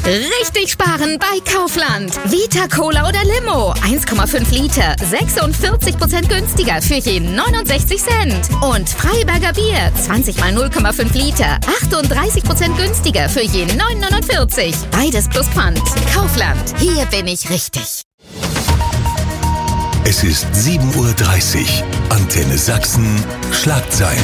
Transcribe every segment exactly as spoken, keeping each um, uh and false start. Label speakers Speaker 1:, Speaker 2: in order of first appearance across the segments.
Speaker 1: Richtig sparen bei Kaufland. Vita Cola oder Limo. eins Komma fünf Liter. sechsundvierzig Prozent günstiger für je neunundsechzig Cent. Und Freiberger Bier. zwanzig mal null Komma fünf Liter. achtunddreißig Prozent günstiger für je neun Komma neunundvierzig. Beides plus Pfand. Kaufland. Hier bin ich richtig.
Speaker 2: Es ist sieben Uhr dreißig. Antenne Sachsen. Schlagzeilen.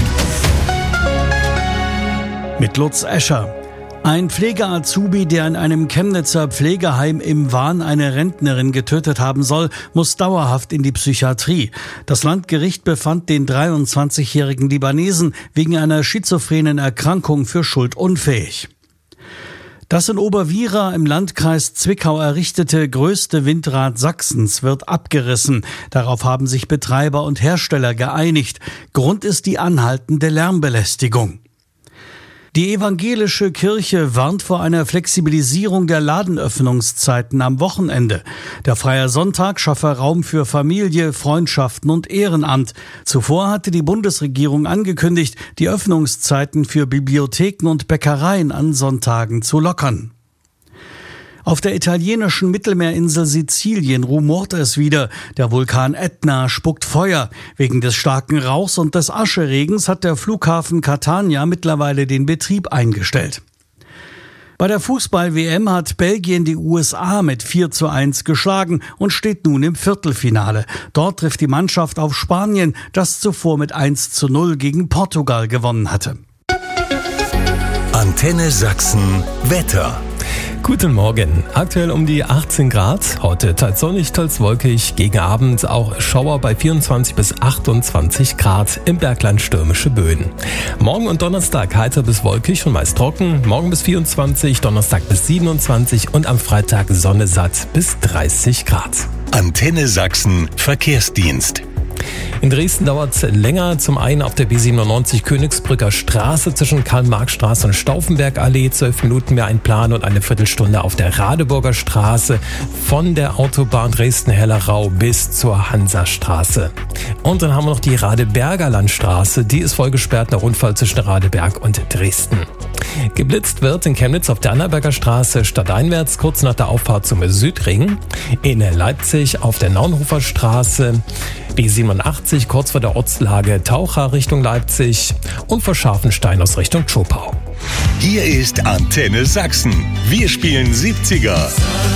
Speaker 3: Mit Lutz Escher. Ein Pflege-Azubi, der in einem Chemnitzer Pflegeheim im Wahn eine Rentnerin getötet haben soll, muss dauerhaft in die Psychiatrie. Das Landgericht befand den dreiundzwanzigjährigen Libanesen wegen einer schizophrenen Erkrankung für schuldunfähig. Das in Oberwiera im Landkreis Zwickau errichtete größte Windrad Sachsens wird abgerissen. Darauf haben sich Betreiber und Hersteller geeinigt. Grund ist die anhaltende Lärmbelästigung. Die evangelische Kirche warnt vor einer Flexibilisierung der Ladenöffnungszeiten am Wochenende. Der freie Sonntag schaffe Raum für Familie, Freundschaften und Ehrenamt. Zuvor hatte die Bundesregierung angekündigt, die Öffnungszeiten für Bibliotheken und Bäckereien an Sonntagen zu lockern. Auf der italienischen Mittelmeerinsel Sizilien rumort es wieder. Der Vulkan Etna spuckt Feuer. Wegen des starken Rauchs und des Ascheregens hat der Flughafen Catania mittlerweile den Betrieb eingestellt. Bei der Fußball-W M hat Belgien die U S A mit vier zu eins geschlagen und steht nun im Viertelfinale. Dort trifft die Mannschaft auf Spanien, das zuvor mit eins zu null gegen Portugal gewonnen hatte.
Speaker 2: Antenne Sachsen Wetter.
Speaker 4: Guten Morgen. Aktuell um die achtzehn Grad. Heute teils sonnig, teils wolkig. Gegen Abend auch Schauer bei vierundzwanzig bis achtundzwanzig Grad. Im Bergland stürmische Böen. Morgen und Donnerstag heiter bis wolkig und meist trocken. Morgen bis vierundzwanzig, Donnerstag bis siebenundzwanzig und am Freitag Sonne satt bis dreißig Grad.
Speaker 2: Antenne Sachsen Verkehrsdienst.
Speaker 4: In Dresden dauert es länger, zum einen auf der B siebenundneunzig Königsbrücker Straße zwischen Karl-Marx-Straße und Stauffenberg-Allee, zwölf Minuten mehr einplanen und eine Viertelstunde auf der Radeburger Straße von der Autobahn Dresden-Hellerau bis zur Hansastraße. Und dann haben wir noch die Radeberger Landstraße, die ist vollgesperrt nach Unfall zwischen Radeberg und Dresden. Geblitzt wird in Chemnitz auf der Annaberger Straße stadteinwärts kurz nach der Auffahrt zum Südring. In Leipzig auf der Naunhofer Straße B siebenundachtzig kurz vor der Ortslage Taucher Richtung Leipzig und vor Scharfenstein aus Richtung Zschopau.
Speaker 2: Hier ist Antenne Sachsen. Wir spielen siebziger.